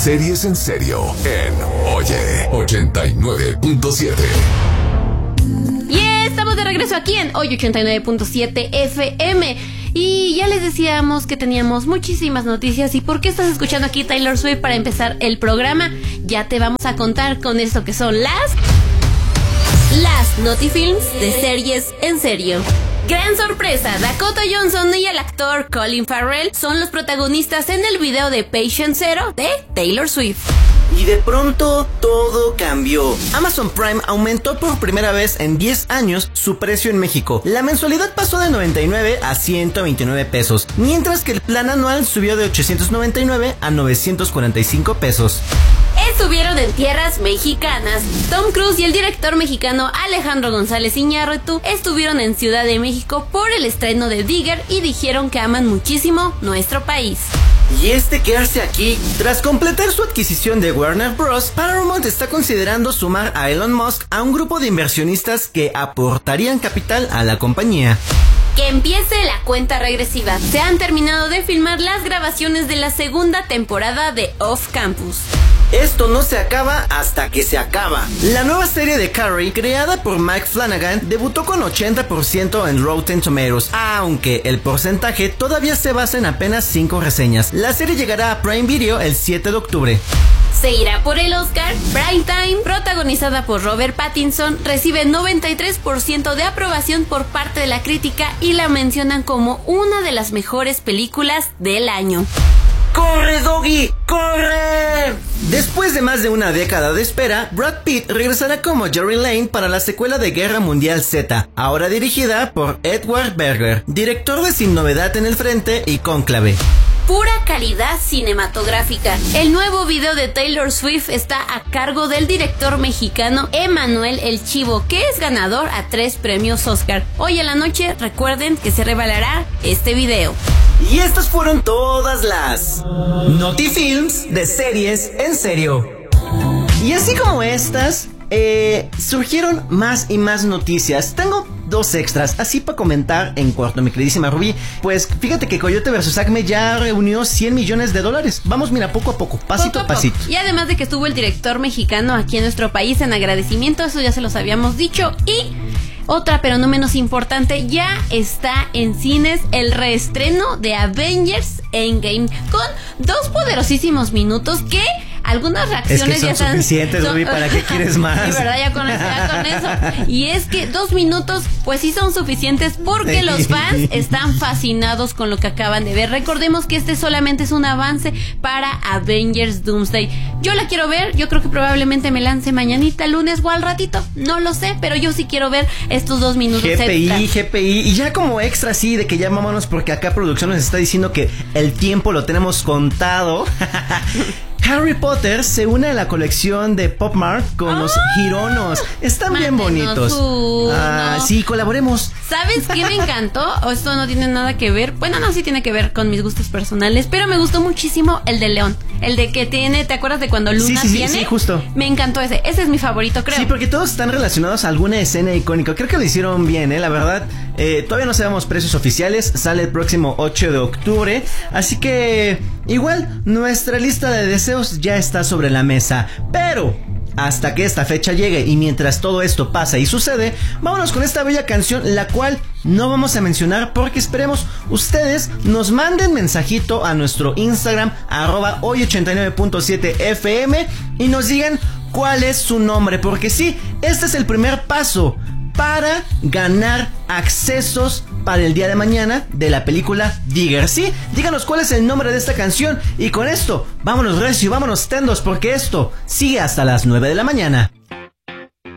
Series en serio en Oye 89.7. Y estamos de regreso aquí en Oye 89.7 FM. Y ya les decíamos que teníamos muchísimas noticias. ¿Y por qué estás escuchando aquí Taylor Swift para empezar el programa? Ya te vamos a contar con esto que son las Notifilms de Series en serio. Gran sorpresa, Dakota Johnson y el actor Colin Farrell son los protagonistas en el video de Patient Zero de Taylor Swift. Y de pronto todo cambió. Amazon Prime aumentó por primera vez en 10 años su precio en México. La mensualidad pasó de 99 a 129 pesos, mientras que el plan anual subió de 899 a 945 pesos. Estuvieron en tierras mexicanas. Tom Cruise y el director mexicano Alejandro González Iñárritu estuvieron en Ciudad de México por el estreno de Digger y dijeron que aman muchísimo nuestro país. Y quedarse aquí, tras completar su adquisición de Warner Bros., Paramount está considerando sumar a Elon Musk a un grupo de inversionistas que aportarían capital a la compañía. Que empiece la cuenta regresiva. Se han terminado de filmar las grabaciones de la segunda temporada de Off Campus. Esto no se acaba hasta que se acaba. La nueva serie de Carrie, creada por Mike Flanagan, debutó con 80% en Rotten Tomatoes, aunque el porcentaje todavía se basa en apenas 5 reseñas. La serie llegará a Prime Video el 7 de octubre. Se irá por el Oscar. Primetime, protagonizada por Robert Pattinson, recibe 93% de aprobación por parte de la crítica y la mencionan como una de las mejores películas del año. ¡Corre, Doggy! ¡Corre! Después de más de una década de espera, Brad Pitt regresará como Jerry Lane para la secuela de Guerra Mundial Z, ahora dirigida por Edward Berger, director de Sin Novedad en el Frente y Cónclave. Pura calidad cinematográfica. El nuevo video de Taylor Swift está a cargo del director mexicano Emanuel El Chivo, que es ganador a 3 premios Oscar. Hoy en la noche recuerden que se revelará este video. Y estas fueron todas las Notifilms de Series en serio. Y así como estas, surgieron más y más noticias. Tengo 2 extras, así para comentar en corto, mi queridísima Rubí. Pues fíjate que Coyote vs. Acme ya reunió $100 millones. Vamos, mira, poco a poco, pasito a pasito. Y además de que estuvo el director mexicano aquí en nuestro país en agradecimiento, eso ya se los habíamos dicho. Y otra, pero no menos importante, ya está en cines el reestreno de Avengers Endgame con 2 poderosísimos minutos que algunas reacciones es que son ya están suficientes, Rubí, ¿para qué quieres más? Sí, verdad, ya con eso. Y es que 2 minutos, pues sí son suficientes porque los fans están fascinados con lo que acaban de ver. Recordemos que este solamente es un avance para Avengers Doomsday. Yo la quiero ver, yo creo que probablemente me lance mañanita, lunes o al ratito, no lo sé, pero yo sí quiero ver estos 2 minutos GPI, y ya como extra, sí, de que ya vámonos porque acá producción nos está diciendo que el tiempo lo tenemos contado. Harry Potter se une a la colección de Pop Mart con los gironos. Están bien bonitos. Sí, colaboremos. ¿Sabes qué me encantó? Esto no tiene nada que ver. Bueno, no, sí tiene que ver con mis gustos personales, pero me gustó muchísimo el de León. El de que tiene, ¿te acuerdas de cuando Luna tiene? Sí, justo. Me encantó ese. Ese es mi favorito, creo. Sí, porque todos están relacionados a alguna escena icónica. Creo que lo hicieron bien, la verdad. Todavía no sabemos precios oficiales. Sale el próximo 8 de octubre. Así que igual nuestra lista de deseos ya está sobre la mesa. Pero hasta que esta fecha llegue y mientras todo esto pasa y sucede, vámonos con esta bella canción, la cual no vamos a mencionar porque esperemos ustedes nos manden mensajito a nuestro Instagram @hoy89.7fm y nos digan cuál es su nombre, porque sí, este es el primer paso para ganar accesos para el día de mañana de la película Digger. Sí, díganos cuál es el nombre de esta canción y con esto vámonos recio, vámonos tendos, porque esto sigue hasta las 9 de la mañana.